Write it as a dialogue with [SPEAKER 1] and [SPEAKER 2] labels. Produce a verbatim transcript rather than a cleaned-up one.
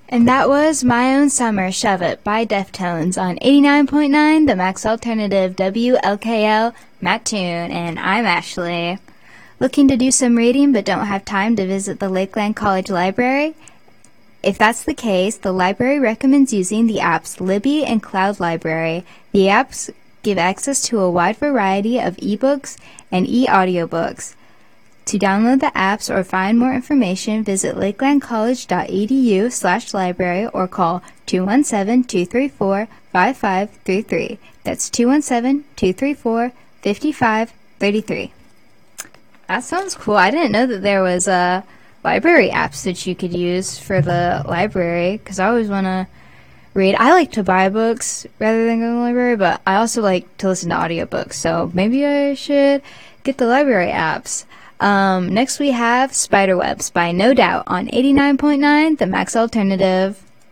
[SPEAKER 1] And that was My Own Summer, Shove It by Deftones on eighty-nine point nine, the Max Alternative, W L K L, Mattoon, and I'm Ashley. Looking to do some reading but don't have time to visit the Lakeland College Library? If that's the case, the library recommends using the apps Libby and Cloud Library. The apps give access to a wide variety of ebooks and e-audiobooks. To download the apps or find more information, visit lakelandcollege.edu slash library or call two one seven, two three four, five five three three. That's two one seven, two three four, five five three three. That sounds cool. I didn't know that there was uh, library apps that you could use for the library, because I always want to read. I like to buy books rather than go to the library, but I also like to listen to audiobooks, so maybe I should get the library apps. Um, next we have Spiderwebs by No Doubt on eighty-nine point nine, the Max Alternative.